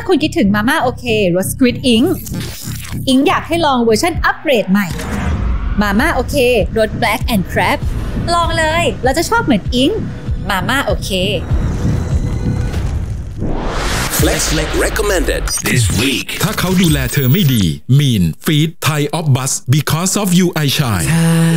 คุณคิดถึงมาม่าโอเครสสควิดอิงอยากให้ลองเวอร์ชันอัปเกรดใหม่มาม่าโอเครส Black and Crab ลองเลยเราจะชอบเหมือนอิงมาม่าโอเค Flex recommended this week ถ้าเขาดูแลเธอไม่ดี Mean Feed Thai of Bus Because of You I Shine